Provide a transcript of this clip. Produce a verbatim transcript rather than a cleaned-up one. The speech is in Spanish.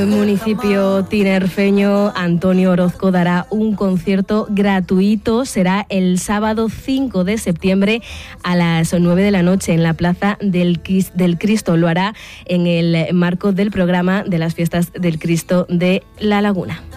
El municipio tinerfeño Antonio Orozco dará un concierto gratuito. Será el sábado cinco de septiembre a las nueve de la noche en la Plaza del Cristo. Lo hará en el marco del programa de las Fiestas del Cristo de La Laguna.